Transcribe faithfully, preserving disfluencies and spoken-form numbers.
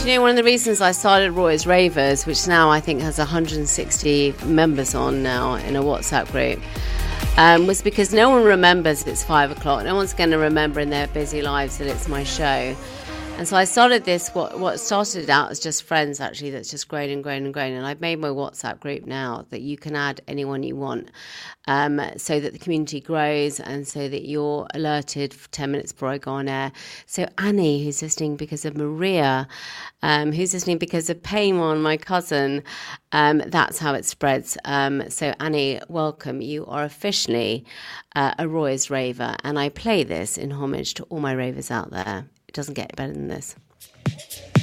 you know, one of the reasons I started Roy's Ravers, which now I think has one hundred sixty members on now in a WhatsApp group, um, was because no one remembers it's five o'clock. No one's going to remember in their busy lives that it's my show. And so I started this, what what started out as just friends, actually, that's just grown and grown and grown. And I've made my WhatsApp group now that you can add anyone you want, um, so that the community grows and so that you're alerted for ten minutes before I go on air. So Annie, who's listening because of Maria, um, who's listening because of Paymon, my cousin, um, that's how it spreads. Um, so Annie, welcome. You are officially uh, a Roy's Raver. And I play this in homage to all my ravers out there. It doesn't get better than this.